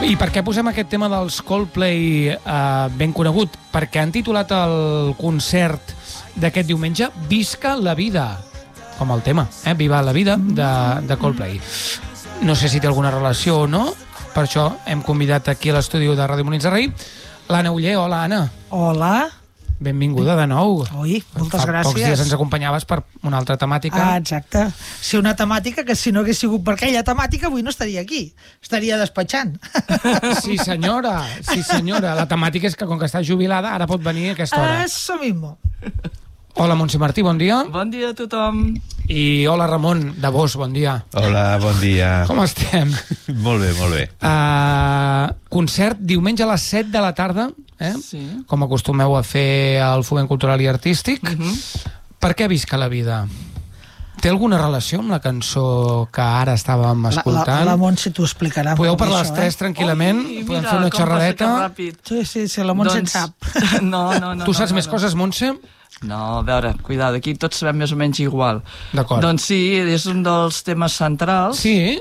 I per què posem aquest tema dels Coldplay ben conegut? Perquè han titulat el concert d'aquest diumenge Visca la vida, com el tema, Viva la vida de Coldplay. No sé si té alguna relació o no, per això hem convidat aquí a l'estudi de Ràdio Molins de Rei l'Anna Oller. Hola, Anna. Hola. Benvinguda de nou. Ui, moltes gràcies. Fa pocs dies ens acompanyaves per una altra temàtica. Exacte. Sí, una temàtica que si no hagués sigut per aquella temàtica avui no estaria aquí. Estaria despatxant. Sí, senyora. Sí, senyora. La temàtica és que com que està jubilada ara pot venir a aquesta hora. Eso mismo. Hola, Montse Martí, bon dia. Bon dia a tothom. I hola, Ramon, de Vos, bon dia. Hola, bon dia. Com estem? Molt bé, molt bé. Concert diumenge a les 7 de la tarda, Sí. com acostumeu a fer al Foment Cultural i Artístic. Per què Visca la vida? Té alguna relació amb la cançó que ara estàvem escoltant? La Montse t'ho explicarà. Podeu parlar les tres tranquil·lament? Podem fer una xerradeta? Sí, la Montse en sap. No. Tu saps més coses, Montse? No, a veure, cuidado, aquí tots sabem més o menys igual. D'acord. Doncs sí, és un dels temes centrals. Sí.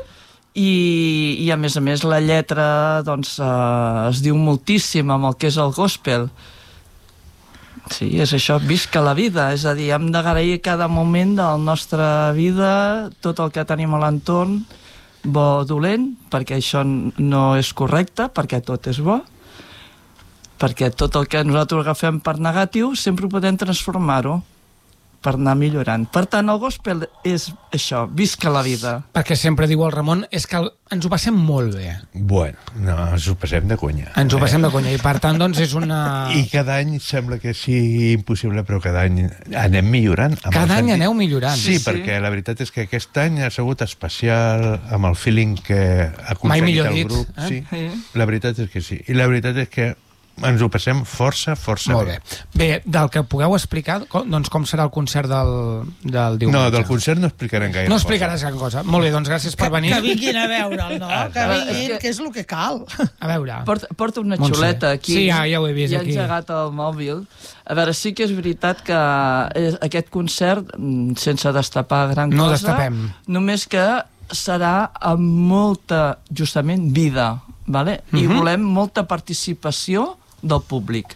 I a més, la lletra doncs, es diu moltíssim amb el que és el gospel. Sí, és això, visca la vida, és a dir, hem d'agrair cada moment de la nostra vida, tot el que tenim a l'entorn, bo o dolent, perquè això no és correcte, perquè tot és bo, perquè tot el que nosaltres agafem per negatiu sempre ho podem transformar-ho per anar millorant. Per tant, el gospel és això, visca la vida. Perquè sempre diu el Ramon, és que ens ho passem molt bé. Bueno, no, ens ho passem de conya. Ens ho passem de conya, i per tant, doncs, és una... I cada any sembla que sigui impossible, però cada any anem millorant. Cada any aneu millorant. Sí, perquè la veritat és que aquest any ha sigut especial amb el feeling que ha aconseguit el grup. Sí, la veritat és que sí. I la veritat és que ens ho passem força molt bé. Bé, del que pugueu explicar, doncs com serà el concert del diumenge? No, del concert no explicarem gaire cosa. No explicaràs gaire cosa. Molt bé, doncs gràcies per venir. Que vinguin a veure'l, no? Que vinguin, que és el que cal. A veure. Porta una xuleta aquí. Sí, ja ho he vist aquí. Ja he engegat el mòbil. A veure, sí que és veritat que aquest concert, sense destapar gran cosa... No destapem. Només que serà amb molta, justament, vida, vale? I volem molta participació del públic.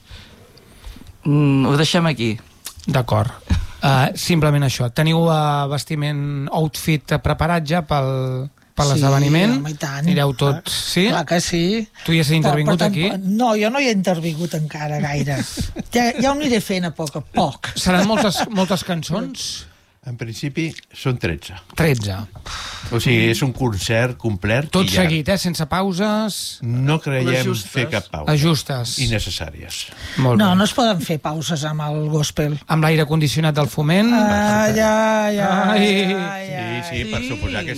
Ho deixem aquí. D'acord. Simplement això. Teniu vestiment, outfit preparat ja per l'esdeveniment? Sí, home, i tant. Anireu tots, sí? Clar que sí. Tu ja has intervingut aquí? No, jo no hi he intervingut encara gaire. Ja ho aniré fent a poc. Seran moltes cançons? En principi són 13. 13. O sigui, és un concert complet. Tot seguit, sense pauses? No creiem fer cap pausa. Ajustes. Innecessàries. Molt bé. No es poden fer pauses amb el gospel. Amb l'aire condicionat del Foment? Ja. Sí, per suposar que